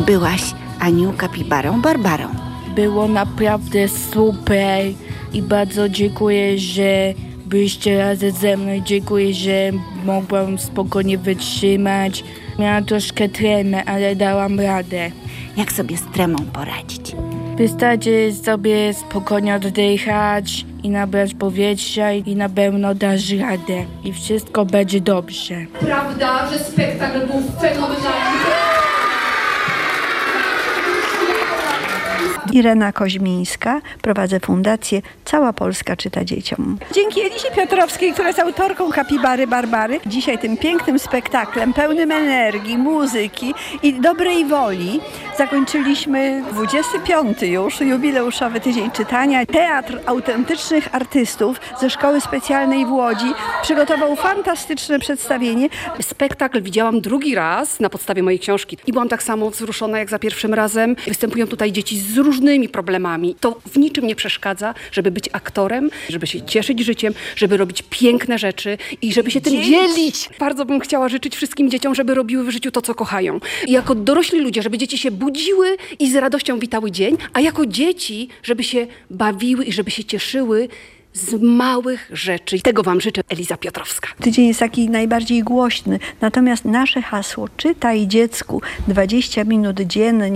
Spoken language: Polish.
byłaś Aniu kapibarą Barbarą? Było naprawdę super i bardzo dziękuję, że byliście razem ze mną i dziękuję, że mogłam spokojnie wytrzymać. Miałam troszkę tremę, ale dałam radę. Jak sobie z tremą poradzić? Wystarczy sobie spokojnie oddychać i nabrać powietrza i na pewno dasz radę i wszystko będzie dobrze. Prawda, że spektakl był fenomenalny? Irena Koźmińska, prowadzę fundację Cała Polska czyta dzieciom. Dzięki Elisie Piotrowskiej, która jest autorką Kapibary Barbary, dzisiaj tym pięknym spektaklem, pełnym energii, muzyki i dobrej woli, zakończyliśmy 25. już jubileuszowy tydzień czytania. Teatr Autentycznych Artystów ze Szkoły Specjalnej w Łodzi przygotował fantastyczne przedstawienie. Spektakl widziałam drugi raz na podstawie mojej książki i byłam tak samo wzruszona jak za pierwszym razem. Występują tutaj dzieci z różnymi problemami. To w niczym nie przeszkadza, żeby być aktorem, żeby się cieszyć życiem, żeby robić piękne rzeczy i żeby się tym dzielić. Bardzo bym chciała życzyć wszystkim dzieciom, żeby robiły w życiu to, co kochają. I jako dorośli ludzie, żeby dzieci się budziły i z radością witały dzień, a jako dzieci, żeby się bawiły i żeby się cieszyły z małych rzeczy. I tego wam życzę, Eliza Piotrowska. Tydzień jest taki najbardziej głośny, natomiast nasze hasło czytaj dziecku 20 minut dziennie